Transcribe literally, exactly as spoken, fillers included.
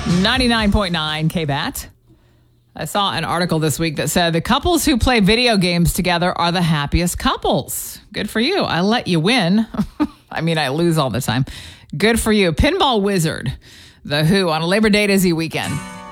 ninety-nine point nine K B A T. I saw an article this week that said the couples who play video games together are the happiest couples. Good for you. I let you win. I mean, I lose all the time. Good for you. Pinball Wizard, The Who, on a Labor Day Dizzy weekend.